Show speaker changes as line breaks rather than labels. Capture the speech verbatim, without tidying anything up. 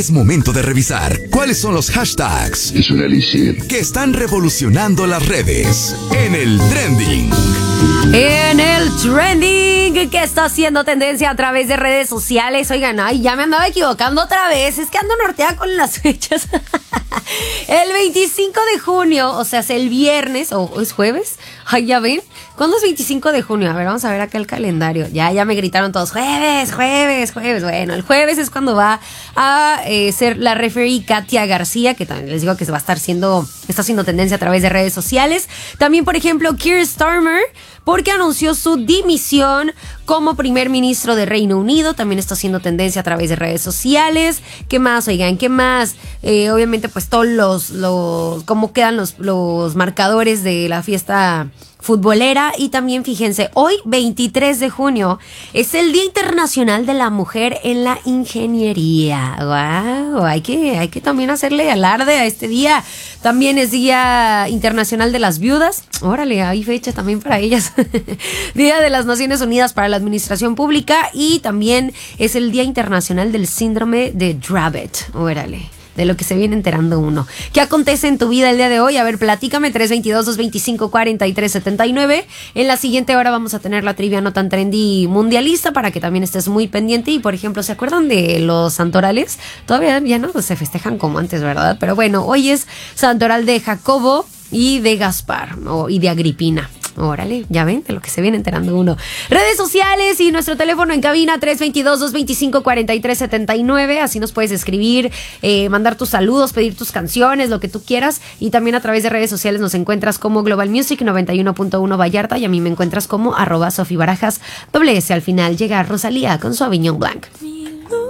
Es momento de revisar cuáles son los hashtags
Es un elixir
que están revolucionando las redes en el trending.
En el trending que está haciendo tendencia a través de redes sociales. Oigan, ay, ya me andaba equivocando otra vez. Es que ando norteada con las fechas. El veinticinco de junio, o sea, es el viernes, o es jueves. Ay, ya ven. ¿Cuándo es veinticinco de junio? A ver, vamos a ver acá el calendario. Ya, ya me gritaron todos, jueves, jueves, jueves. Bueno, el jueves es cuando va a eh, ser la referee Katia García, que también les digo que se va a estar siendo, está haciendo tendencia a través de redes sociales. También, por ejemplo, Keir Starmer, porque anunció su dimisión como primer ministro de Reino Unido. También está haciendo tendencia a través de redes sociales. ¿Qué más? Oigan, ¿qué más? Eh, obviamente, pues todos los, los, cómo quedan los, los marcadores de la fiesta futbolera. Y también fíjense, hoy veintitrés de junio es el Día Internacional de la Mujer en la Ingeniería. Wow, hay que, hay que también hacerle alarde a este día. También es Día Internacional de las Viudas. Órale, hay fecha también para ellas. Día de las Naciones Unidas para la Administración Pública. Y también es el Día Internacional del Síndrome de Dravet. Órale, de lo que se viene enterando uno. ¿Qué acontece en tu vida el día de hoy? A ver, platícame, tres dos dos, dos dos cinco, cuatro tres siete nueve. En la siguiente hora vamos a tener la trivia no tan trendy mundialista para que también estés muy pendiente. Y, por ejemplo, ¿se acuerdan de los santorales? Todavía ya no se festejan como antes, ¿verdad? Pero bueno, hoy es santoral de Jacobo y de Gaspar, o, y de Agripina. Órale, ya ven de lo que se viene enterando uno. Redes sociales y nuestro teléfono en cabina tres dos dos, dos dos cinco, cuatro tres siete nueve. Así nos puedes escribir, eh, mandar tus saludos, pedir tus canciones, lo que tú quieras. Y también a través de redes sociales nos encuentras como Global Music noventa y uno punto uno Vallarta. Y a mí me encuentras como arroba Sofi Barajas, doble S al final. Llega Rosalía con su Aviñón Blanc.